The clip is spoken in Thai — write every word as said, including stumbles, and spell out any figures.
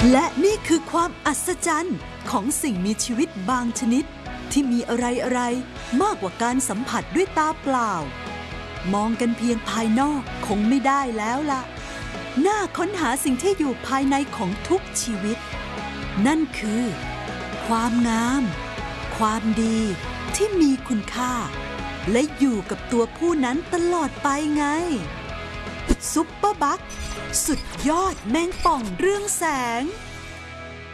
และนี่คือความอัศจรรย์ของสิ่งมีชีวิตบางชนิดที่มีอะไรอะไรมากกว่าการสัมผัสด้วยตาเปล่ามองกันเพียงภายนอกคงไม่ได้แล้วล่ะน่าค้นหาสิ่งที่อยู่ภายในของทุกชีวิตนั่นคือความงามความดีที่มีคุณค่าและอยู่กับตัวผู้นั้นตลอดไปไงซุปเปอร์บัคสุดยอดแมงป่องเรืองแสง